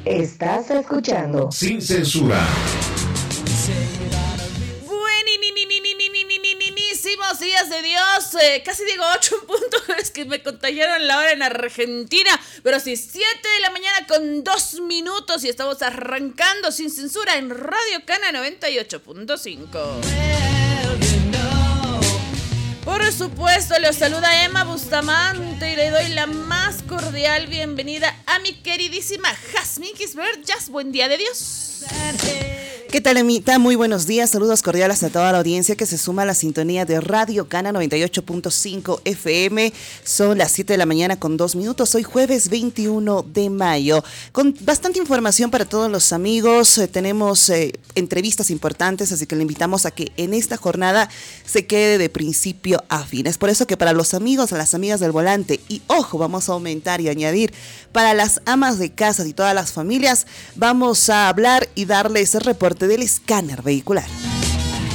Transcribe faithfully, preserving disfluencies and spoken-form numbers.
Estás escuchando Sin Censura. Buenísimos días de Dios. Eh, casi digo ocho en punto. Es que me contagiaron la hora en Argentina. Pero sí, siete de la mañana con dos minutos. Y estamos arrancando Sin Censura en Radio Cana noventa y ocho punto cinco. Por supuesto, los saluda Emma Bustamante y le doy la más cordial bienvenida a mi queridísima Jazmín Kisbert. Jazz, buen día de Dios. ¿Qué tal, Emita? Muy buenos días, saludos cordiales a toda la audiencia que se suma a la sintonía de Radio Cana noventa y ocho punto cinco F M. Son las siete de la mañana con dos minutos, hoy jueves veintiuno de mayo. Con bastante información para todos los amigos, eh, tenemos eh, entrevistas importantes, así que le invitamos a que en esta jornada se quede de principio a fin. Es por eso que para los amigos, las amigas del volante, y ojo, vamos a aumentar y añadir, para las amas de casa y todas las familias, vamos a hablar y darles el reporte del escáner vehicular.